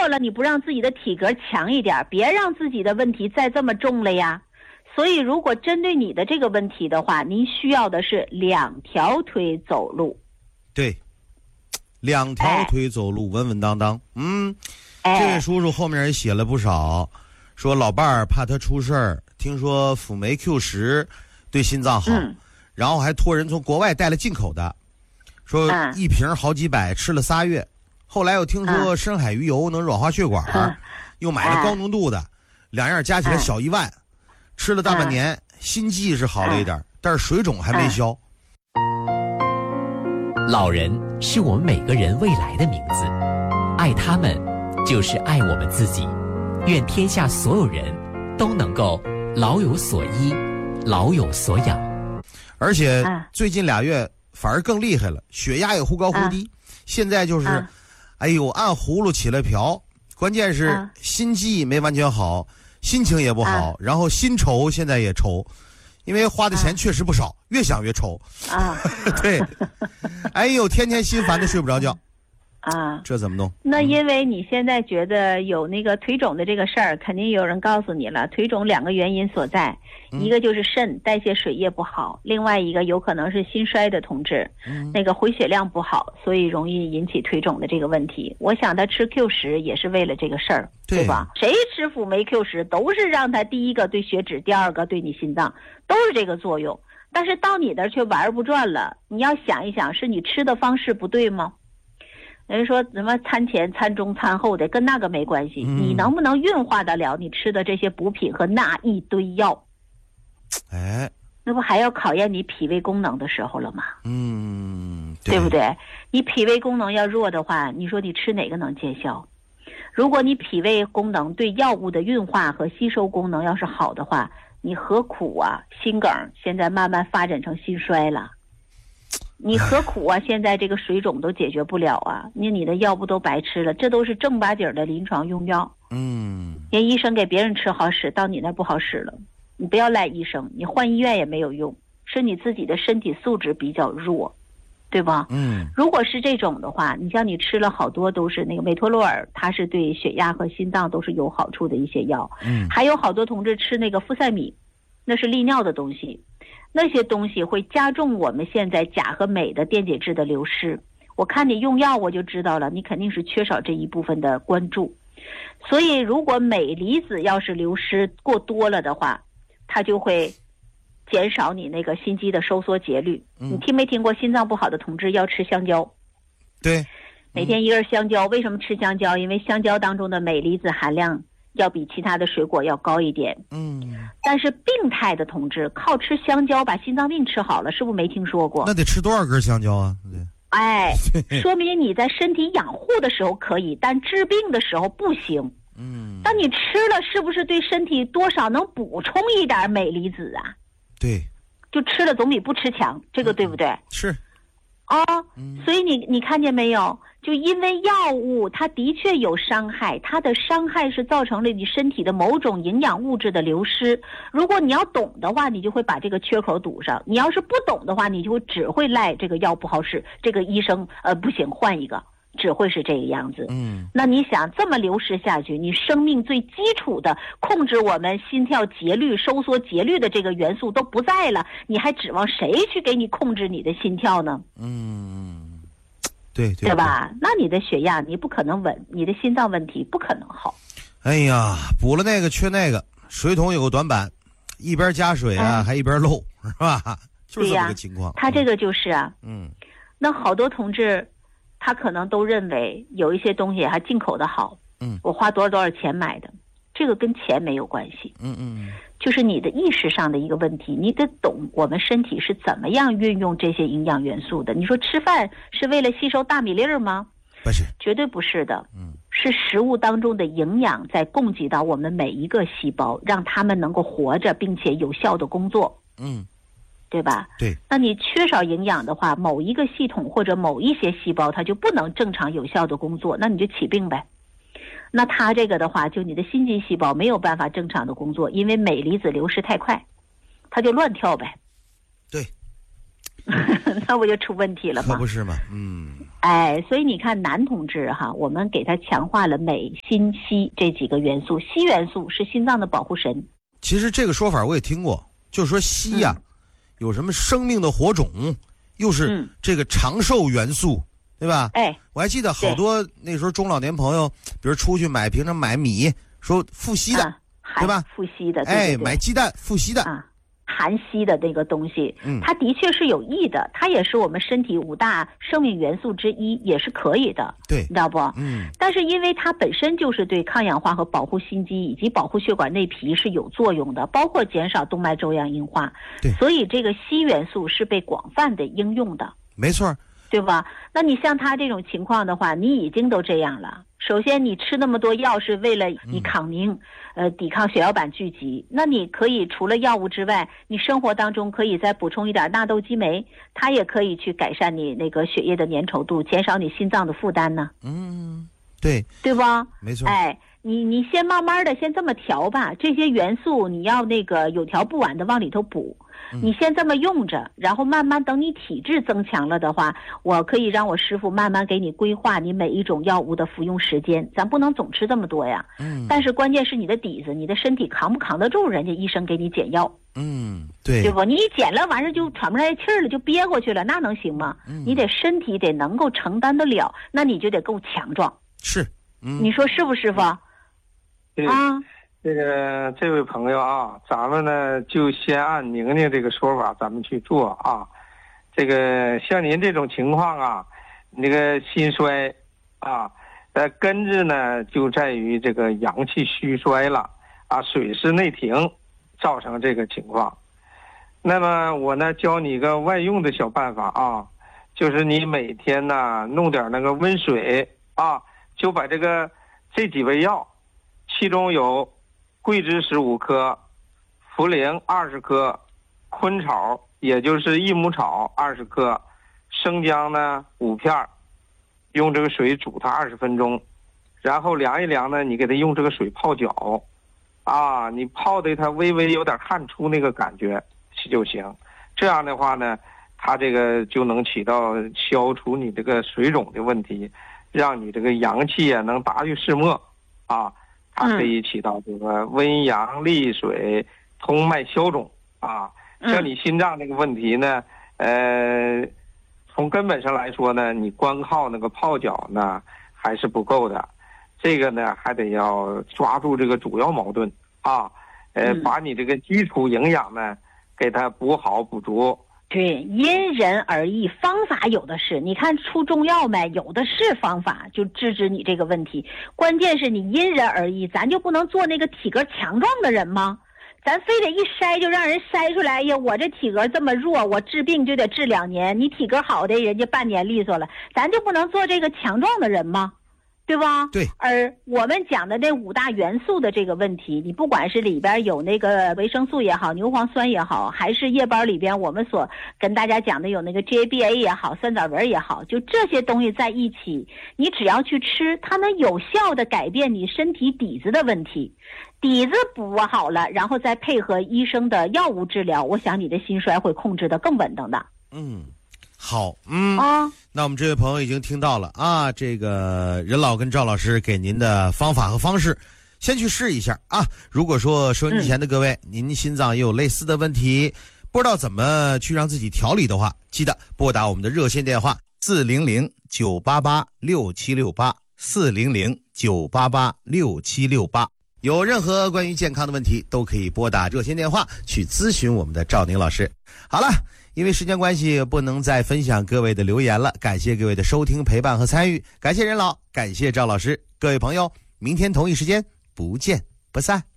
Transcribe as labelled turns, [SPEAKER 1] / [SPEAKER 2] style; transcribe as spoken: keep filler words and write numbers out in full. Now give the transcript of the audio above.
[SPEAKER 1] 弱了，你不让自己的体格强一点，别让自己的问题再这么重了呀。所以如果针对你的这个问题的话，您需要的是两条腿走路。
[SPEAKER 2] 对，两条腿走路，稳稳当当。嗯，
[SPEAKER 1] 哎，
[SPEAKER 2] 这位叔叔后面也写了不少，说老伴儿怕他出事儿，听说辅酶 Q 十对心脏好，
[SPEAKER 1] 嗯，
[SPEAKER 2] 然后还托人从国外带了进口的，说一瓶好几百，吃了仨月。后来又听说深海鱼油能软化血管，
[SPEAKER 1] 嗯、
[SPEAKER 2] 又买了高浓度的，嗯、两样加起来小一万，嗯、吃了大半年，嗯、心悸是好了一点，嗯、但是水肿还没消。
[SPEAKER 3] 老人是我们每个人未来的名字，爱他们就是爱我们自己。愿天下所有人都能够老有所依，老有所养。
[SPEAKER 2] 而且最近俩月反而更厉害了，血压也忽高忽低，现在就是。嗯哎呦，按葫芦起了瓢，关键是、啊、心悸没完全好，心情也不好，啊、然后心愁现在也愁，因为花的钱确实不少，啊、越想越愁啊。对，哎呦，天天心烦的睡不着觉
[SPEAKER 1] 啊，
[SPEAKER 2] 这怎么弄？
[SPEAKER 1] 那因为你现在觉得有那个腿肿的这个事儿，肯定有人告诉你了，腿肿两个原因所在，嗯、一个就是肾代谢水液不好，另外一个有可能是心衰的同志，嗯、那个回血量不好，所以容易引起腿肿的这个问题。我想他吃 Q 十也是为了这个事儿，对吧？谁吃辅酶 Q 十都是让他第一个对血脂，第二个对你心脏，都是这个作用。但是到你那儿却玩不转了，你要想一想，是你吃的方式不对吗？人说什么餐前餐中餐后的跟那个没关系，嗯、你能不能运化得了你吃的这些补品和那一堆药？
[SPEAKER 2] 哎，
[SPEAKER 1] 那不还要考验你脾胃功能的时候了吗？
[SPEAKER 2] 嗯，
[SPEAKER 1] 对, 对不对？你脾胃功能要弱的话，你说你吃哪个能见效？如果你脾胃功能对药物的运化和吸收功能要是好的话，你何苦啊心梗现在慢慢发展成心衰了？你何苦啊？现在这个水肿都解决不了啊！你你的药不都白吃了？这都是正八经的临床用药。
[SPEAKER 2] 嗯，
[SPEAKER 1] 人医生给别人吃好使，到你那不好使了。你不要赖医生，你换医院也没有用，是你自己的身体素质比较弱，对吧？
[SPEAKER 2] 嗯，
[SPEAKER 1] 如果是这种的话，你像你吃了好多都是那个美托洛尔，它是对血压和心脏都是有好处的一些药。
[SPEAKER 2] 嗯，
[SPEAKER 1] 还有好多同志吃那个呋塞米，那是利尿的东西。那些东西会加重我们现在钾和镁的电解质的流失。我看你用药我就知道了，你肯定是缺少这一部分的关注。所以如果镁离子要是流失过多了的话，它就会减少你那个心肌的收缩节律。嗯、你听没听过心脏不好的同志要吃香蕉？
[SPEAKER 2] 对，
[SPEAKER 1] 每天一根香蕉。为什么吃香蕉？因为香蕉当中的镁离子含量要比其他的水果要高一点。
[SPEAKER 2] 嗯，
[SPEAKER 1] 但是病态的同志靠吃香蕉把心脏病吃好了，是不是没听说过？
[SPEAKER 2] 那得吃多少根香蕉啊？
[SPEAKER 1] 哎，说明你在身体养护的时候可以，但治病的时候不行。
[SPEAKER 2] 嗯，
[SPEAKER 1] 但你吃了是不是对身体多少能补充一点镁离子啊？
[SPEAKER 2] 对，
[SPEAKER 1] 就吃了总比不吃强，这个对不对？
[SPEAKER 2] 嗯、是。
[SPEAKER 1] 啊、哦，所以你你看见没有？就因为药物它的确有伤害，它的伤害是造成了你身体的某种营养物质的流失。如果你要懂的话，你就会把这个缺口堵上；你要是不懂的话，你就只会赖这个药不好使，这个医生呃不行换一个，只会是这个样子。
[SPEAKER 2] 嗯，
[SPEAKER 1] 那你想这么流失下去，你生命最基础的控制我们心跳节律、收缩节律的这个元素都不在了，你还指望谁去给你控制你的心跳呢？
[SPEAKER 2] 嗯。对 对,
[SPEAKER 1] 对吧？那你的血压你不可能稳，你的心脏问题不可能好。
[SPEAKER 2] 哎呀，补了那个缺那个，水桶有个短板，一边加水啊，嗯、还一边漏，是吧？就是这么个情况。
[SPEAKER 1] 他这个就是啊，
[SPEAKER 2] 嗯，
[SPEAKER 1] 那好多同志，他可能都认为有一些东西还进口的好，
[SPEAKER 2] 嗯，
[SPEAKER 1] 我花多少多少钱买的，这个跟钱没有关系，
[SPEAKER 2] 嗯嗯。
[SPEAKER 1] 就是你的意识上的一个问题，你得懂我们身体是怎么样运用这些营养元素的。你说吃饭是为了吸收大米粒儿吗？
[SPEAKER 2] 不是，
[SPEAKER 1] 绝对不是的。
[SPEAKER 2] 嗯，
[SPEAKER 1] 是食物当中的营养在供给到我们每一个细胞，让它们能够活着并且有效的工作。
[SPEAKER 2] 嗯，
[SPEAKER 1] 对吧？
[SPEAKER 2] 对。
[SPEAKER 1] 那你缺少营养的话，某一个系统或者某一些细胞它就不能正常有效的工作，那你就起病呗。那它这个的话，就你的心肌细胞没有办法正常的工作，因为镁离子流失太快，它就乱跳呗。
[SPEAKER 2] 对，
[SPEAKER 1] 那我就出问题了嘛。
[SPEAKER 2] 可不是嘛，嗯。
[SPEAKER 1] 哎，所以你看男同志哈，我们给他强化了镁、锌、硒这几个元素。硒元素是心脏的保护神。
[SPEAKER 2] 其实这个说法我也听过，就是说硒呀、啊嗯，有什么生命的火种，又是这个长寿元素，对吧？
[SPEAKER 1] 哎，
[SPEAKER 2] 我还记得好多那时候中老年朋友，比如出去买，平常买米，说富硒的、啊，对吧？
[SPEAKER 1] 富硒的，对对
[SPEAKER 2] 对哎，买鸡蛋富硒的。
[SPEAKER 1] 啊，含硒的那个东西，
[SPEAKER 2] 嗯，
[SPEAKER 1] 它的确是有益的，它也是我们身体五大生命元素之一，也是可以的，
[SPEAKER 2] 对，
[SPEAKER 1] 你知道不？
[SPEAKER 2] 嗯，
[SPEAKER 1] 但是因为它本身就是对抗氧化和保护心肌以及保护血管内皮是有作用的，包括减少动脉粥样硬化，
[SPEAKER 2] 对，
[SPEAKER 1] 所以这个硒元素是被广泛的应用的，
[SPEAKER 2] 没错，
[SPEAKER 1] 对吧？那你像他这种情况的话，你已经都这样了。首先，你吃那么多药是为了你抗凝，嗯、呃，抵抗血小板聚集。那你可以除了药物之外，你生活当中可以再补充一点纳豆激酶，它也可以去改善你那个血液的粘稠度，减少你心脏的负担呢。
[SPEAKER 2] 嗯，对，
[SPEAKER 1] 对吧？
[SPEAKER 2] 没错。
[SPEAKER 1] 哎，你你先慢慢的先这么调吧，这些元素你要那个有条不紊的往里头补。你先这么用着，然后慢慢等你体质增强了的话，我可以让我师傅慢慢给你规划你每一种药物的服用时间，咱不能总吃这么多呀。
[SPEAKER 2] 嗯。
[SPEAKER 1] 但是关键是你的底子，你的身体扛不扛得住人家医生给你减药。
[SPEAKER 2] 嗯，对。
[SPEAKER 1] 对不？你一减了完事就喘不来气儿了，就憋过去了，那能行吗？
[SPEAKER 2] 嗯。
[SPEAKER 1] 你得身体得能够承担得了，那你就得够强壮。
[SPEAKER 2] 是。嗯。
[SPEAKER 1] 你说是不师傅？
[SPEAKER 4] 对啊。这个这位朋友啊，咱们呢就先按宁宁这个说法咱们去做啊。这个像您这种情况啊，那个心衰啊，呃根治呢就在于这个阳气虚衰了啊，水湿内停造成这个情况。那么我呢教你一个外用的小办法啊，就是你每天呢弄点那个温水啊，就把这个这几味药，其中有桂枝十五颗，茯苓二十颗，昆草也就是益母草二十颗，生姜呢五片，用这个水煮它二十分钟，然后凉一凉呢，你给它用这个水泡脚，啊，你泡的它微微有点汗出那个感觉就行。这样的话呢，它这个就能起到消除你这个水肿的问题，让你这个阳气啊能达于世末啊。它可以起到这个温阳利水、通脉消肿啊。像你心脏这个问题呢，呃，从根本上来说呢，你光靠那个泡脚呢还是不够的，这个呢还得要抓住这个主要矛盾啊，呃，把你这个基础营养呢给它补好补足。
[SPEAKER 1] 对，因人而异，方法有的是。你看出中药没？有的是方法，就治治你这个问题。关键是你因人而异，咱就不能做那个体格强壮的人吗？咱非得一筛就让人筛出来，哎呀，我这体格这么弱，我治病就得治两年。你体格好的，人家半年利索了，咱就不能做这个强壮的人吗？对吧？
[SPEAKER 2] 对。
[SPEAKER 1] 而我们讲的那五大元素的这个问题，你不管是里边有那个维生素也好，牛磺酸也好，还是叶包里边我们所跟大家讲的有那个 G A B A 也好，酸枣仁也好，就这些东西在一起，你只要去吃，它能有效的改变你身体底子的问题。底子补好了，然后再配合医生的药物治疗，我想你的心衰会控制的更稳当的。
[SPEAKER 2] 嗯。好，嗯
[SPEAKER 1] 啊，
[SPEAKER 2] 那我们这位朋友已经听到了啊，这个任老跟赵老师给您的方法和方式，先去试一下啊。如果说收音机前的各位，嗯、您心脏也有类似的问题，不知道怎么去让自己调理的话，记得拨打我们的热线电话四零零九八八六七六八四零零九八八六七六八。有任何关于健康的问题，都可以拨打热线电话去咨询我们的赵宁老师。好了。因为时间关系，不能再分享各位的留言了。感谢各位的收听、陪伴和参与，感谢任老，感谢赵老师，各位朋友，明天同一时间不见不散。